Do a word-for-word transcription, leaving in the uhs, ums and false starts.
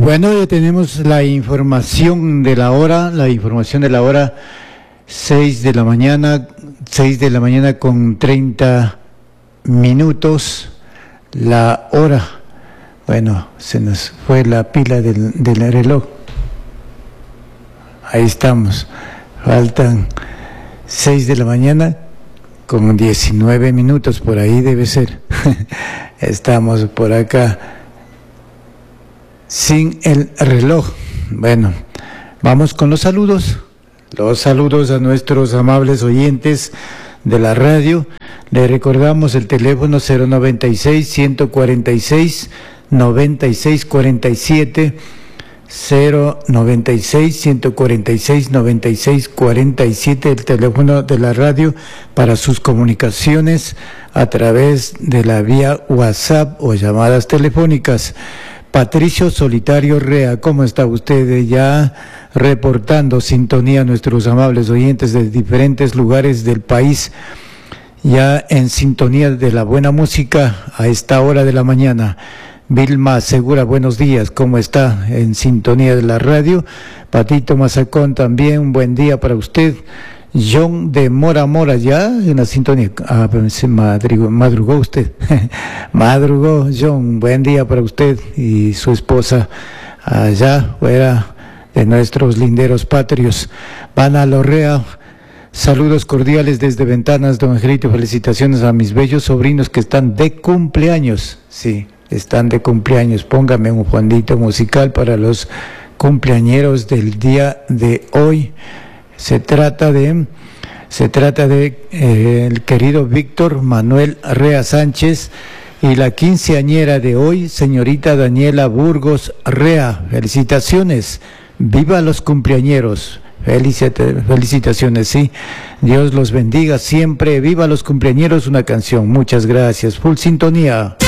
Bueno, ya tenemos la información de la hora, la información de la hora, seis de la mañana, seis de la mañana con treinta minutos, la hora. Bueno, se nos fue la pila del, del reloj. Ahí estamos, faltan seis de la mañana con diecinueve minutos, por ahí debe ser. Estamos por acá sin el reloj. Bueno, vamos con los saludos. Los saludos a nuestros amables oyentes de la radio. Le recordamos el teléfono cero noventa y seis, ciento cuarenta y seis, noventa y seis cuarenta y siete, cero noventa y seis, ciento cuarenta y seis, noventa y seis cuarenta y siete, el teléfono de la radio para sus comunicaciones a través de la vía WhatsApp o llamadas telefónicas. Patricio Solitario Rea, ¿cómo está usted? Ya reportando sintonía a nuestros amables oyentes de diferentes lugares del país, ya en sintonía de la buena música a esta hora de la mañana. Vilma Segura, buenos días, ¿cómo está? En sintonía de la radio. Patito Mazacón también, un buen día para usted. John de Mora Mora, ya en la sintonía. Ah, se madrugó, madrugó usted. Madrugó, John, buen día para usted y su esposa allá fuera de nuestros linderos patrios. Vana Lorrea, saludos cordiales desde Ventanas, don Angelito, felicitaciones a mis bellos sobrinos que están de cumpleaños. Sí, están de cumpleaños. Póngame un fondito musical para los cumpleañeros del día de hoy. Se trata de, se trata de eh, el querido Víctor Manuel Rea Sánchez y la quinceañera de hoy, señorita Daniela Burgos Rea. Felicitaciones, viva los cumpleañeros. Felicita, felicitaciones, sí. Dios los bendiga siempre. Viva los cumpleañeros, una canción. Muchas gracias. Full sintonía.